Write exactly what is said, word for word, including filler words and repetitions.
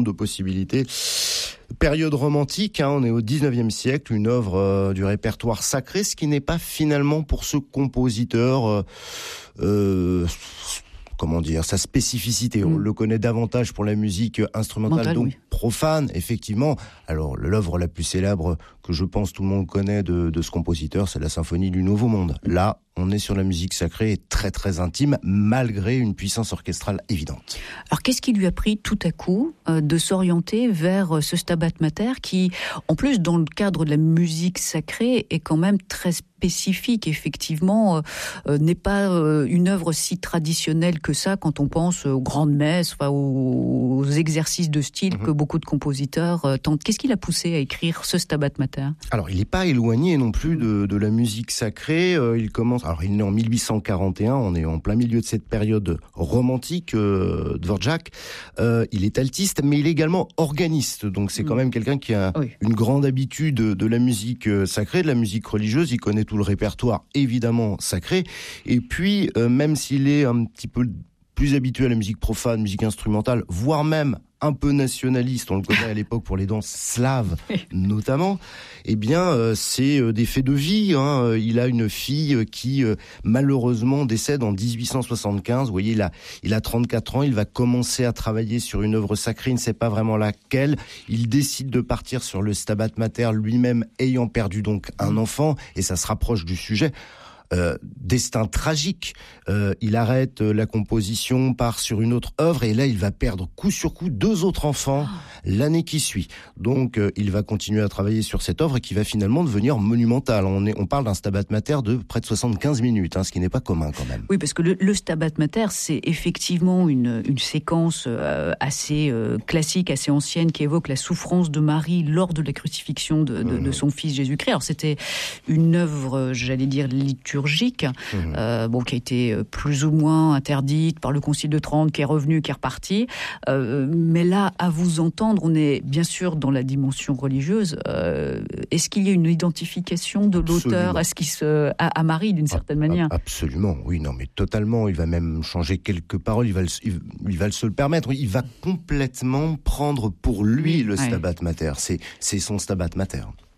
de possibilités. Période romantique, hein, on est au dix-neuvième siècle, une œuvre euh, du répertoire sacré, ce qui n'est pas finalement pour ce compositeur... Euh, euh, comment dire, sa spécificité. Mmh. On le connaît davantage pour la musique instrumentale, Mental, donc oui. profane, effectivement. Alors, l'œuvre la plus célèbre que je pense tout le monde connaît de, de ce compositeur, c'est la Symphonie du Nouveau Monde. Là, on est sur la musique sacrée et très très intime, malgré une puissance orchestrale évidente. Alors, qu'est-ce qui lui a pris tout à coup euh, de s'orienter vers euh, ce Stabat Mater qui, en plus, dans le cadre de la musique sacrée, est quand même très spécifique, effectivement, euh, euh, n'est pas euh, une œuvre si traditionnelle que ça quand on pense aux grandes messes, enfin, aux, aux exercices de style mmh. que beaucoup de compositeurs euh, tentent. Qu'est-ce qui l'a poussé à écrire ce Stabat Mater ? Alors, il n'est pas éloigné non plus de, de la musique sacrée. Euh, il commence. Alors, il est né en mille huit cent quarante et un. On est en plein milieu de cette période romantique. Euh, Dvorak. Euh, il est altiste, mais il est également organiste. Donc, c'est mmh. quand même quelqu'un qui a oui. une grande habitude de, de la musique sacrée, de la musique religieuse. Il connaît tout le répertoire, évidemment, sacré. Et puis, euh, même s'il est un petit peu plus habitué à la musique profane, musique instrumentale, voire même un peu nationaliste, on le connaît à l'époque pour les danses slaves notamment, eh bien euh, c'est euh, des faits de vie. Hein. Il a une fille qui euh, malheureusement décède en dix-huit cent soixante-quinze. Vous voyez, il a, il a trente-quatre ans, il va commencer à travailler sur une œuvre sacrée, il ne sait pas vraiment laquelle. Il décide de partir sur le Stabat Mater, lui-même ayant perdu donc un enfant, et ça se rapproche du sujet. Euh, destin tragique. Euh, il arrête euh, la composition, part sur une autre œuvre et là il va perdre coup sur coup deux autres enfants l'année qui suit. Donc euh, il va continuer à travailler sur cette œuvre qui va finalement devenir monumentale. On, est, on parle d'un Stabat Mater de près de soixante-quinze minutes, hein, ce qui n'est pas commun quand même. Oui, parce que le, le Stabat Mater, c'est effectivement une, une séquence euh, assez euh, classique, assez ancienne, qui évoque la souffrance de Marie lors de la crucifixion de, de, mmh. de son fils Jésus-Christ. Alors c'était une œuvre, j'allais dire, liturgique, Mmh. Euh, bon, qui a été plus ou moins interdite par le Concile de Trente, qui est revenu, qui est reparti. Euh, mais là, à vous entendre, on est bien sûr dans la dimension religieuse. Euh, est-ce qu'il y a une identification de l'auteur Absolument. à, ce qui se, à, à Marie, d'une certaine a, manière ? Absolument, oui, non, mais totalement. Il va même changer quelques paroles, il va, le, il, il va se le permettre. Il va complètement prendre pour lui le ouais. Stabat Mater. C'est, c'est son Stabat Mater.